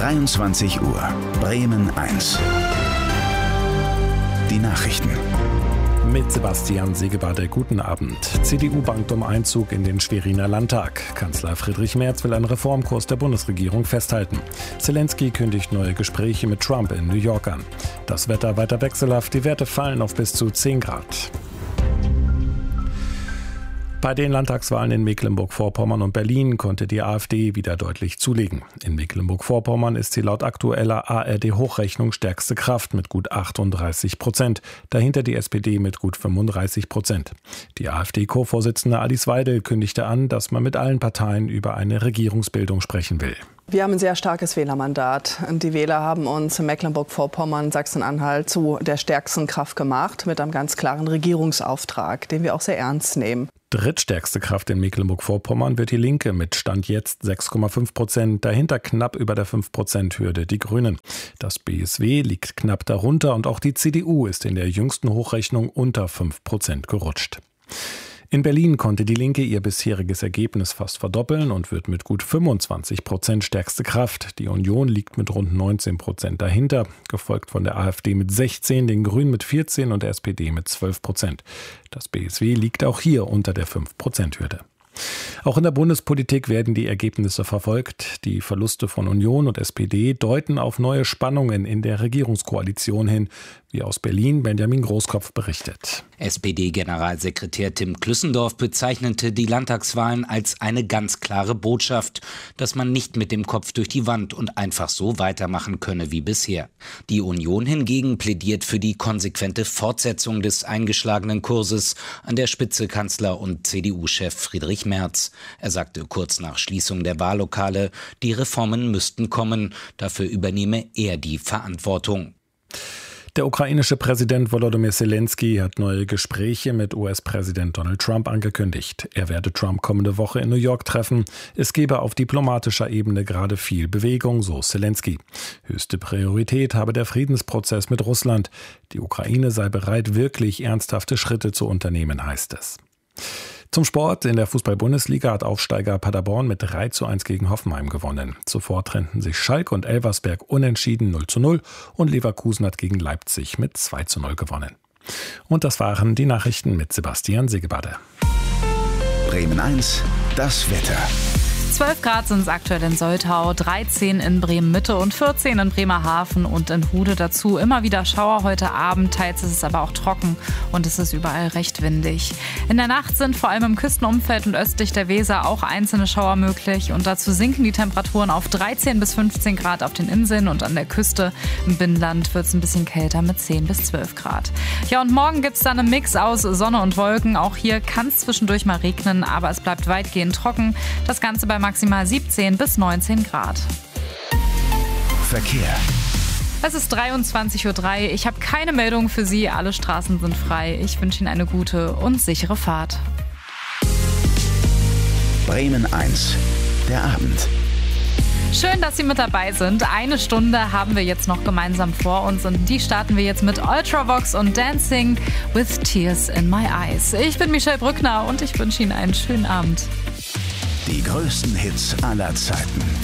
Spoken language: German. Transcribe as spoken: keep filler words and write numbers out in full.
dreiundzwanzig Uhr, Bremen eins. Die Nachrichten. Mit Sebastian Segebade, guten Abend. C D U bangt um Einzug in den Schweriner Landtag. Kanzler Friedrich Merz will einen Reformkurs der Bundesregierung festhalten. Zelensky kündigt neue Gespräche mit Trump in New York an. Das Wetter weiter wechselhaft, die Werte fallen auf bis zu zehn Grad. Bei den Landtagswahlen in Mecklenburg-Vorpommern und Berlin konnte die AfD wieder deutlich zulegen. In Mecklenburg-Vorpommern ist sie laut aktueller A R D-Hochrechnung stärkste Kraft mit gut achtunddreißig Prozent. Dahinter die S P D mit gut fünfunddreißig Prozent. Die AfD-Co-Vorsitzende Alice Weidel kündigte an, dass man mit allen Parteien über eine Regierungsbildung sprechen will. Wir haben ein sehr starkes Wählermandat. Die Wähler haben uns in Mecklenburg-Vorpommern, Sachsen-Anhalt zu der stärksten Kraft gemacht, mit einem ganz klaren Regierungsauftrag, den wir auch sehr ernst nehmen. Drittstärkste Kraft in Mecklenburg-Vorpommern wird die Linke mit Stand jetzt sechs Komma fünf Prozent, dahinter knapp über der fünf Prozent Hürde die Grünen. Das B S W liegt knapp darunter und auch die C D U ist in der jüngsten Hochrechnung unter fünf Prozent gerutscht. In Berlin konnte die Linke ihr bisheriges Ergebnis fast verdoppeln und wird mit gut fünfundzwanzig Prozent stärkste Kraft. Die Union liegt mit rund neunzehn Prozent dahinter, gefolgt von der AfD mit sechzehn, den Grünen mit vierzehn und der S P D mit zwölf Prozent. Das B S W liegt auch hier unter der fünf Prozent Hürde. Auch in der Bundespolitik werden die Ergebnisse verfolgt. Die Verluste von Union und S P D deuten auf neue Spannungen in der Regierungskoalition hin, wie aus Berlin Benjamin Großkopf berichtet. S P D-Generalsekretär Tim Klüssendorf bezeichnete die Landtagswahlen als eine ganz klare Botschaft, dass man nicht mit dem Kopf durch die Wand und einfach so weitermachen könne wie bisher. Die Union hingegen plädiert für die konsequente Fortsetzung des eingeschlagenen Kurses, an der Spitze Kanzler und C D U-Chef Friedrich Merz. Er sagte kurz nach Schließung der Wahllokale, die Reformen müssten kommen, dafür übernehme er die Verantwortung. Der ukrainische Präsident Volodymyr Zelensky hat neue Gespräche mit U S-Präsident Donald Trump angekündigt. Er werde Trump kommende Woche in New York treffen. Es gebe auf diplomatischer Ebene gerade viel Bewegung, so Zelensky. Höchste Priorität habe der Friedensprozess mit Russland. Die Ukraine sei bereit, wirklich ernsthafte Schritte zu unternehmen, heißt es. Zum Sport. In der Fußball-Bundesliga hat Aufsteiger Paderborn mit drei zu eins gegen Hoffenheim gewonnen. Zuvor trennten sich Schalke und Elversberg unentschieden null zu null und Leverkusen hat gegen Leipzig mit zwei zu null gewonnen. Und das waren die Nachrichten mit Sebastian Segebade. Bremen eins, das Wetter. zwölf Grad sind es aktuell in Soltau, dreizehn in Bremen-Mitte und vierzehn in Bremerhaven und in Hude dazu. Immer wieder Schauer heute Abend, teils ist es aber auch trocken und es ist überall recht windig. In der Nacht sind vor allem im Küstenumfeld und östlich der Weser auch einzelne Schauer möglich und dazu sinken die Temperaturen auf dreizehn bis fünfzehn Grad auf den Inseln und an der Küste. Im Binnenland wird es ein bisschen kälter mit zehn bis zwölf Grad. Ja, und morgen gibt es dann einen Mix aus Sonne und Wolken. Auch hier kann es zwischendurch mal regnen, aber es bleibt weitgehend trocken. Das Ganze bei maximal siebzehn bis neunzehn Grad. Verkehr. Es ist dreiundzwanzig Uhr drei. Ich habe keine Meldung für Sie. Alle Straßen sind frei. Ich wünsche Ihnen eine gute und sichere Fahrt. Bremen eins, der Abend. Schön, dass Sie mit dabei sind. Eine Stunde haben wir jetzt noch gemeinsam vor uns und die starten wir jetzt mit Ultravox und Dancing with Tears in My Eyes. Ich bin Michelle Brückner und ich wünsche Ihnen einen schönen Abend. Die größten Hits aller Zeiten.